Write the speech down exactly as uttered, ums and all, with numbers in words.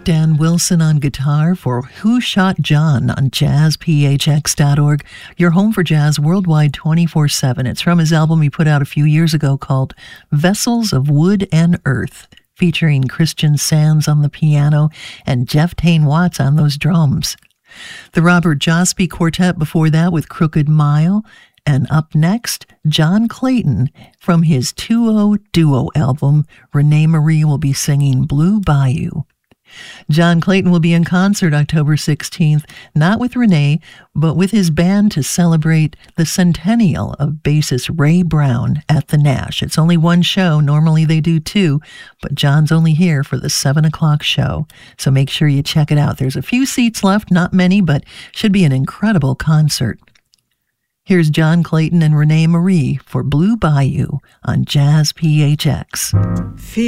Dan Wilson on guitar for Who Shot John on jazz p h x dot org, your home for jazz worldwide twenty-four seven. It's from his album he put out a few years ago called Vessels of Wood and Earth, featuring Christian Sands on the piano and Jeff Tain Watts on those drums. The Robert Jospe Quartet before that with Crooked Mile. And up next, John Clayton from his two oh duo album, Renee Marie will be singing Blue Bayou. John Clayton will be in concert October sixteenth, not with Renee, but with his band to celebrate the centennial of bassist Ray Brown at the Nash. It's only one show. Normally they do two, but John's only here for the seven o'clock show. So make sure you check it out. There's a few seats left, not many, but should be an incredible concert. Here's John Clayton and Renee Marie for Blue Bayou on Jazz P H X.